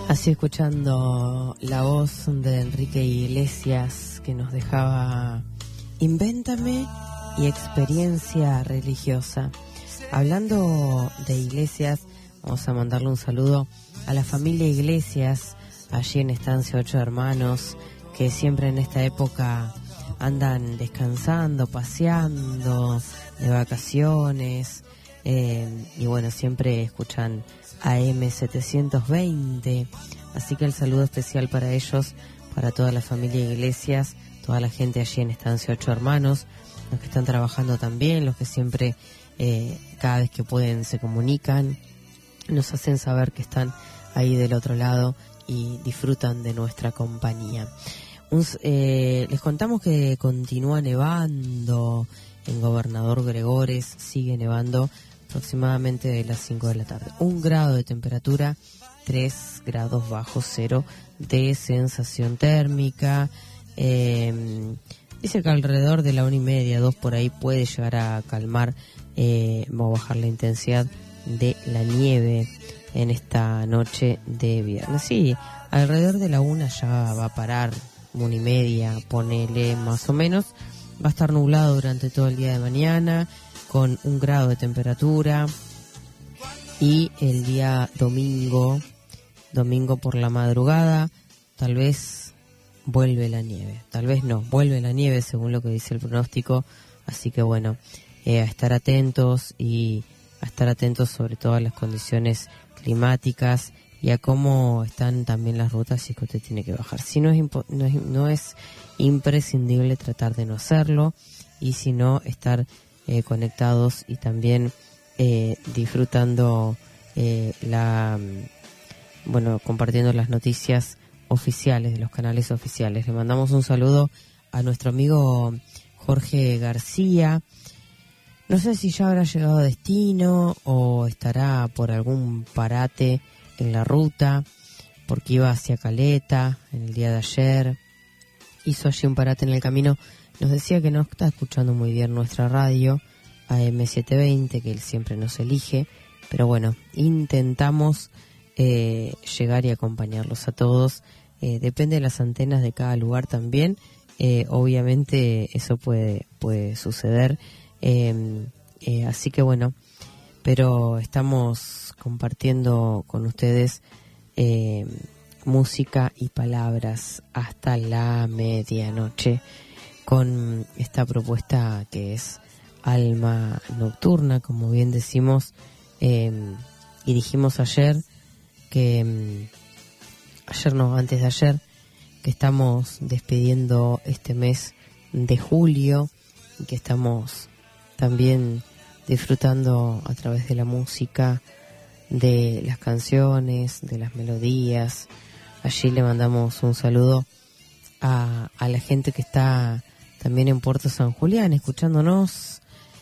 Así escuchando la voz de Enrique Iglesias que nos dejaba Invéntame y Experiencia Religiosa. Hablando de Iglesias, vamos a mandarle un saludo a la familia Iglesias, allí en Estancia Ocho Hermanos, que siempre en esta época andan descansando, paseando, de vacaciones, y bueno, siempre escuchan AM720, así que el saludo especial para ellos, para toda la familia Iglesias, toda la gente allí en Estancia Ocho Hermanos, los que están trabajando también, los que siempre, cada vez que pueden, se comunican, nos hacen saber que están ahí del otro lado y disfrutan de nuestra compañía. Les contamos que continúa nevando en Gobernador Gregores, sigue nevando aproximadamente de las 5 de la tarde. 1 grado de temperatura, 3 grados bajo cero de sensación térmica. Dice que alrededor de la 1:30, 2 por ahí puede llegar a calmar o bajar la intensidad de la nieve en esta noche de viernes. Sí, alrededor de la 1 ya va a parar, 1:30, ponele más o menos. Va a estar nublado durante todo el día de mañana, con 1 grado de temperatura, y el día domingo por la madrugada, tal vez vuelve la nieve, tal vez no, vuelve la nieve según lo que dice el pronóstico, así que bueno, a estar atentos y a estar atentos sobre todo a las condiciones climáticas y a cómo están también las rutas si es que usted tiene que bajar. Si no es imprescindible tratar de no hacerlo, y si no, estar conectados y también disfrutando compartiendo las noticias oficiales de los canales oficiales. Le mandamos un saludo a nuestro amigo Jorge García. No sé si ya habrá llegado a destino o estará por algún parate en la ruta, porque iba hacia Caleta en el día de ayer, hizo allí un parate en el camino. Nos decía que no está escuchando muy bien nuestra radio AM720, que él siempre nos elige, pero bueno, intentamos llegar y acompañarlos a todos. Depende de las antenas de cada lugar también, obviamente eso puede suceder, así que bueno, pero estamos compartiendo con ustedes música y palabras hasta la medianoche con esta propuesta que es Alma Nocturna, como bien decimos, y dijimos ayer que antes de ayer, que estamos despidiendo este mes de julio y que estamos también disfrutando a través de la música, de las canciones, de las melodías. Allí le mandamos un saludo a la gente que está también en Puerto San Julián, escuchándonos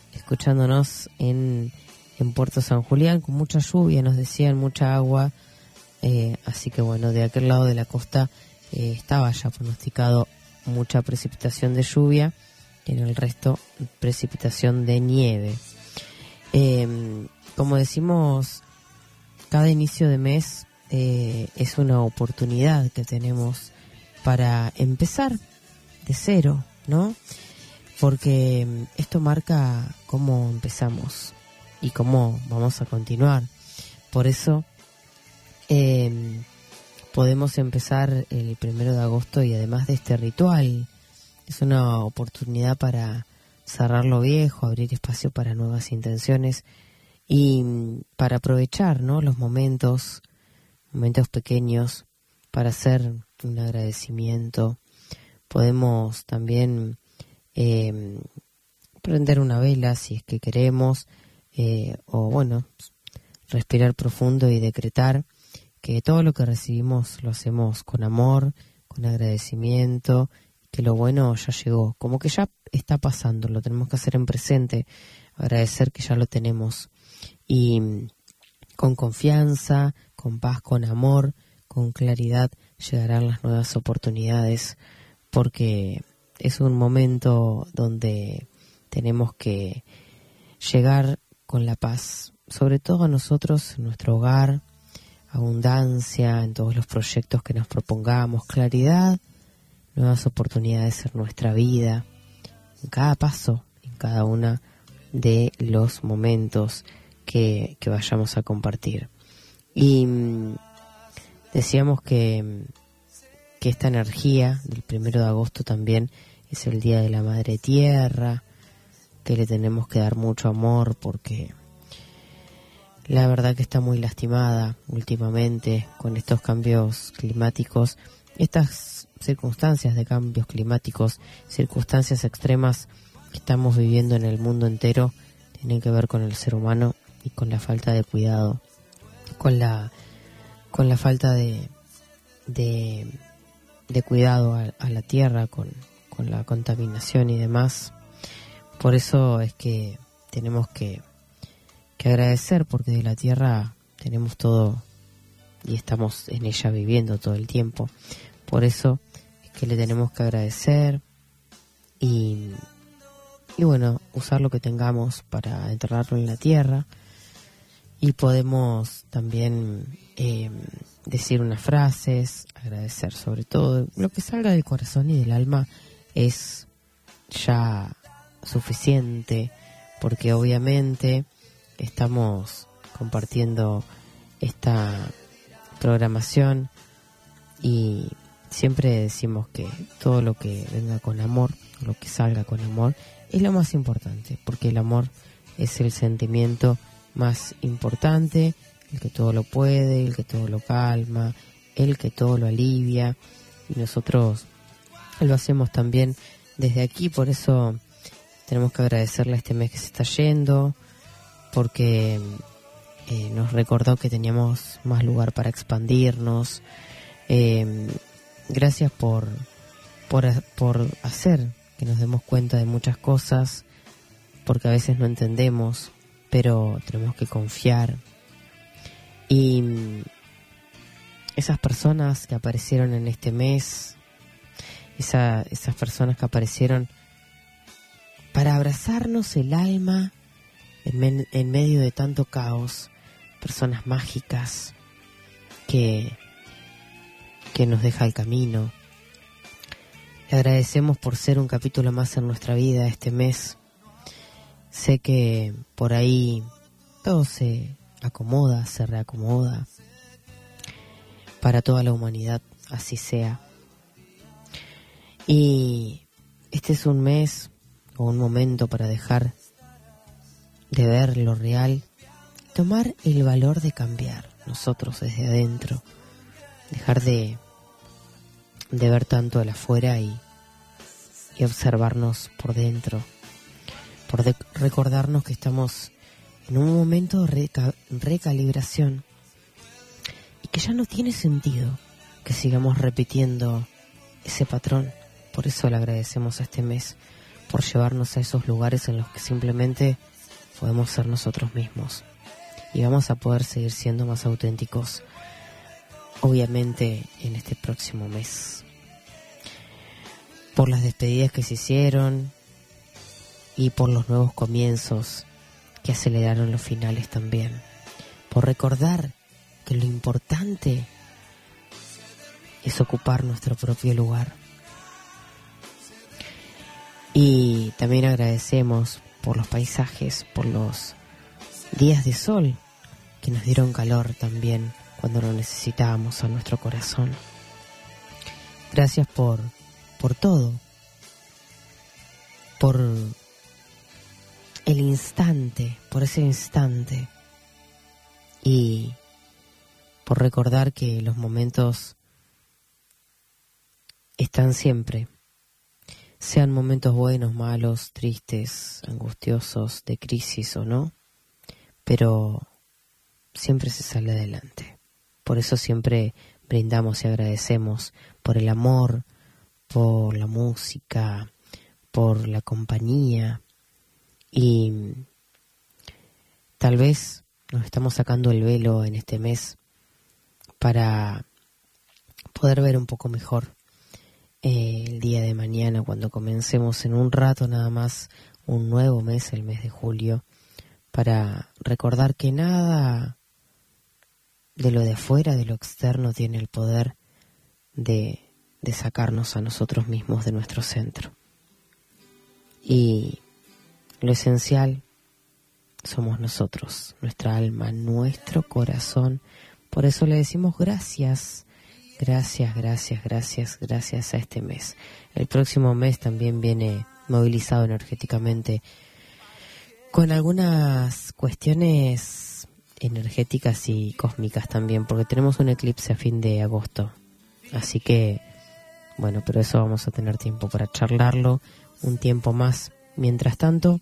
en Puerto San Julián, con mucha lluvia, nos decían, mucha agua, así que bueno, de aquel lado de la costa estaba ya pronosticado mucha precipitación de lluvia, y en el resto precipitación de nieve. Como decimos, cada inicio de mes es una oportunidad que tenemos para empezar de cero, ¿no? Porque esto marca cómo empezamos y cómo vamos a continuar. Por eso podemos empezar el 1 de agosto, y además de este ritual, es una oportunidad para cerrar lo viejo, abrir espacio para nuevas intenciones y para aprovechar, ¿no?, los momentos pequeños para hacer un agradecimiento. Podemos también prender una vela si es que queremos, o bueno, respirar profundo y decretar que todo lo que recibimos lo hacemos con amor, con agradecimiento, que lo bueno ya llegó, como que ya está pasando, lo tenemos que hacer en presente, agradecer que ya lo tenemos, y con confianza, con paz, con amor, con claridad llegarán las nuevas oportunidades, porque es un momento donde tenemos que llegar con la paz, sobre todo a nosotros, en nuestro hogar, abundancia en todos los proyectos que nos propongamos, claridad, nuevas oportunidades en nuestra vida, en cada paso, en cada una de los momentos que vayamos a compartir. Y decíamos que esta energía del 1 de agosto también es el Día de la Madre Tierra, que le tenemos que dar mucho amor porque la verdad que está muy lastimada últimamente con estos cambios climáticos, estas circunstancias de cambios climáticos, circunstancias extremas que estamos viviendo en el mundo entero, tienen que ver con el ser humano y con la falta de cuidado, con la falta de cuidado a la tierra, con la contaminación y demás. Por eso es que tenemos que agradecer, porque de la tierra tenemos todo y estamos en ella viviendo todo el tiempo. Por eso es que le tenemos que agradecer y bueno, usar lo que tengamos para enterrarlo en la tierra. Y podemos también decir unas frases, agradecer sobre todo. Lo que salga del corazón y del alma es ya suficiente, porque obviamente estamos compartiendo esta programación y siempre decimos que todo lo que venga con amor, lo que salga con amor, es lo más importante, porque el amor es el sentimiento más importante, el que todo lo puede, el que todo lo calma, el que todo lo alivia, y nosotros lo hacemos también desde aquí. Por eso tenemos que agradecerle a este mes que se está yendo, porque nos recordó que teníamos más lugar para expandirnos. Gracias por hacer que nos demos cuenta de muchas cosas, porque a veces no entendemos, pero tenemos que confiar. Y esas personas que aparecieron en este mes, esas personas que aparecieron para abrazarnos el alma en medio de tanto caos, personas mágicas que nos deja el camino. Le agradecemos por ser un capítulo más en nuestra vida este mes. Sé que por ahí todo se acomoda, se reacomoda. Para toda la humanidad, así sea. Y este es un mes o un momento para dejar de ver lo real, tomar el valor de cambiar nosotros desde adentro, dejar de ver tanto el afuera y observarnos por dentro, recordarnos que estamos en un momento de recalibración y que ya no tiene sentido que sigamos repitiendo ese patrón. Por eso le agradecemos a este mes por llevarnos a esos lugares en los que simplemente podemos ser nosotros mismos y vamos a poder seguir siendo más auténticos, obviamente, en este próximo mes, por las despedidas que se hicieron y por los nuevos comienzos que aceleraron los finales también, por recordar que lo importante es ocupar nuestro propio lugar. Y también agradecemos por los paisajes, por los días de sol que nos dieron calor también cuando lo necesitábamos a nuestro corazón. Gracias por todo, por el instante, por ese instante, y por recordar que los momentos están siempre, sean momentos buenos, malos, tristes, angustiosos, de crisis o no, pero siempre se sale adelante. Por eso siempre brindamos y agradecemos por el amor, por la música, por la compañía, y tal vez nos estamos sacando el velo en este mes para poder ver un poco mejor el día de mañana, cuando comencemos en un rato nada más un nuevo mes, el mes de julio, para recordar que nada de lo de afuera, de lo externo, tiene el poder de sacarnos a nosotros mismos de nuestro centro. Y lo esencial somos nosotros, nuestra alma, nuestro corazón. Por eso le decimos gracias, gracias, gracias, gracias, gracias a este mes. El próximo mes también viene movilizado energéticamente con algunas cuestiones energéticas y cósmicas también, porque tenemos un eclipse a fin de agosto. Así que, bueno, pero eso vamos a tener tiempo para charlarlo un tiempo más. Mientras tanto,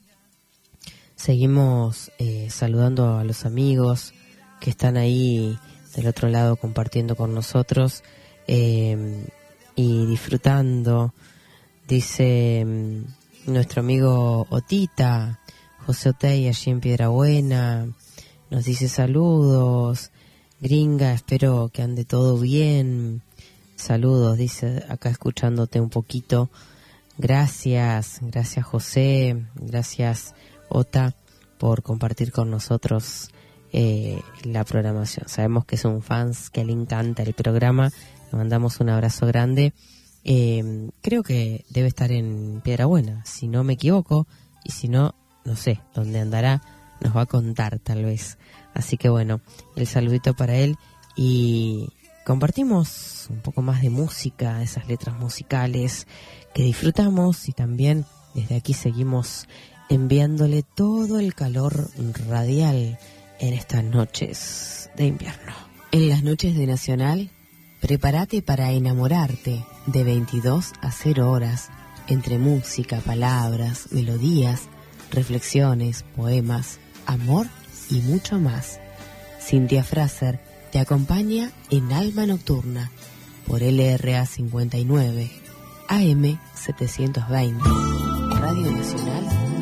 seguimos saludando a los amigos que están ahí del otro lado compartiendo con nosotros y disfrutando. Dice nuestro amigo Otita, José Otey, allí en Piedrabuena, nos dice saludos. Gringa, espero que ande todo bien. Saludos, dice acá escuchándote un poquito. Gracias José, gracias Ota por compartir con nosotros la programación. Sabemos que es un fans, que le encanta el programa. Le mandamos un abrazo grande. Creo que debe estar en Piedrabuena, si no me equivoco, y si no, no sé dónde andará, nos va a contar tal vez. Así que bueno, el saludito para él y compartimos un poco más de música, esas letras musicales que disfrutamos, y también desde aquí seguimos enviándole todo el calor radial en estas noches de invierno. En las noches de Nacional, prepárate para enamorarte de 22 a 0 horas, entre música, palabras, melodías, reflexiones, poemas, amor y mucho más. Cintia Fraser te acompaña en Alma Nocturna por LRA 59 AM 720 Radio Nacional